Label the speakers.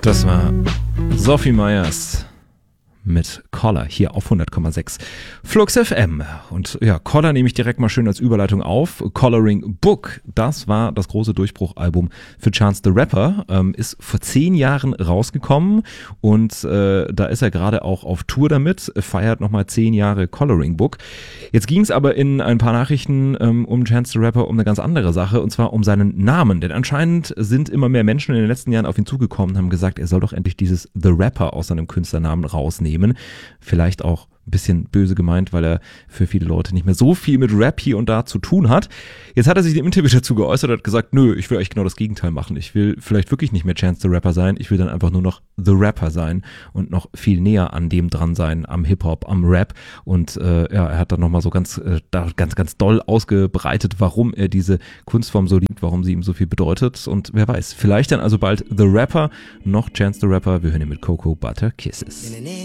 Speaker 1: Das war Sophie Myers mit Collar hier auf 100,6 Flux FM. Und ja, Collar nehme ich direkt mal schön als Überleitung auf. Coloring Book, das war das große Durchbruchalbum für Chance the Rapper, ist vor 10 Jahren rausgekommen und da ist er gerade auch auf Tour damit, feiert nochmal 10 Jahre Coloring Book. Jetzt ging es aber in ein paar Nachrichten um Chance the Rapper um eine ganz andere Sache, und zwar um seinen Namen, denn anscheinend sind immer mehr Menschen in den letzten Jahren auf ihn zugekommen und haben gesagt, er soll doch endlich dieses The Rapper aus seinem Künstlernamen rausnehmen. Vielleicht auch ein bisschen böse gemeint, weil er für viele Leute nicht mehr so viel mit Rap hier und da zu tun hat. Jetzt hat er sich in dem Interview dazu geäußert und hat gesagt, nö, ich will eigentlich genau das Gegenteil machen. Ich will vielleicht wirklich nicht mehr Chance the Rapper sein, ich will dann einfach nur noch The Rapper sein und noch viel näher an dem dran sein, am Hip-Hop, am Rap. Und er hat dann nochmal so ganz doll ausgebreitet, warum er diese Kunstform so liebt, warum sie ihm so viel bedeutet. Und wer weiß, vielleicht dann also bald The Rapper, noch Chance the Rapper. Wir hören ihn mit Cocoa Butter Kisses.